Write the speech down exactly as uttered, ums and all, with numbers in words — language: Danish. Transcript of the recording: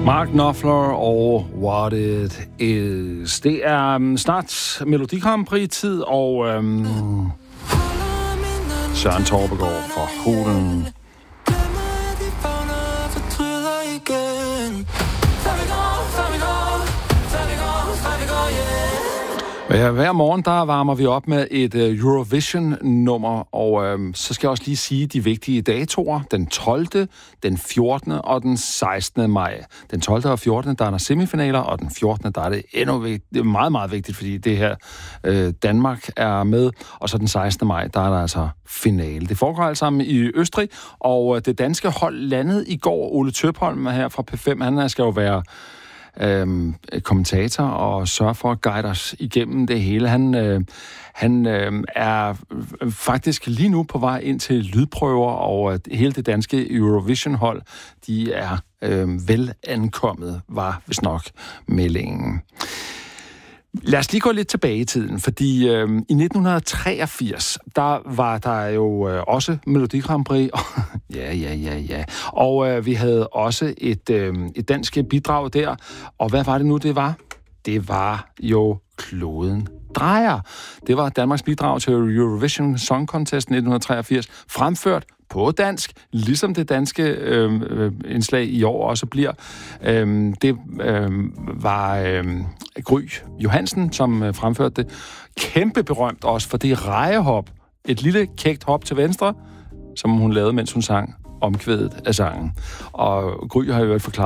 Mark Knopfler og What It Is. Det er um, snart Melodi Grand Prix-tid, og um, Søren Torpegaard fra Hulen. Ja, hver morgen der varmer vi op med et uh, Eurovision-nummer, og uh, så skal jeg også lige sige de vigtige datoer. Den tolvte, den fjortende og den sekstende maj. Den tolvte og fjortende, der er der semifinaler, og den fjortende, der er det endnu vigtigt. Det er meget, meget vigtigt, fordi det her uh, Danmark er med, og så den sekstende maj, der er der altså finale. Det foregår alt sammen i Østrig, og uh, det danske hold landede i går. Ole Tøpholm her fra P fem, han skal jo være Øhm, kommentator og sørger for at guide os igennem det hele. Han, øh, han øh, er faktisk lige nu på vej ind til lydprøver, og øh, hele det danske Eurovision-hold, de er øh, vel ankommet, var vist nok meldingen. Lad os lige gå lidt tilbage i tiden, fordi øh, i nitten treogfirs, der var der jo øh, også Melodi Grand Prix. ja, ja, ja, ja. Og øh, vi havde også et, øh, et dansk bidrag der. Og hvad var det nu, det var? Det var jo Kloden drejer. Det var Danmarks bidrag til Eurovision Song Contest nitten treogfirs, fremført på dansk, ligesom det danske øh, øh, indslag i år også bliver. Øh, det øh, var øh, Gry Johansen, som øh, fremførte det. Kæmpe berømt også, for det rejehop. Et lille kægt hop til venstre, som hun lavede, mens hun sang omkvædet af sangen. Og Gry har jo forklaret